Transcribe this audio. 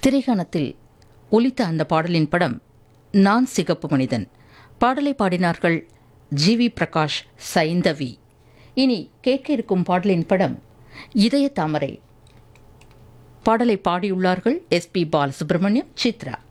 திரைக்காணத்தில் ஒலித்த அந்த பாடலின் படம் நான் சிகப்பு மனிதன். பாடலை பாடினார்கள் ஜி.வி. பிரகாஷ், சைந்தவி. இனி கேட்க இருக்கும் பாடலின் படம் இதய தாமரை. பாடலை பாடியுள்ளார்கள் எஸ்.பி. பாலசுப்ரமணியம், சித்ரா.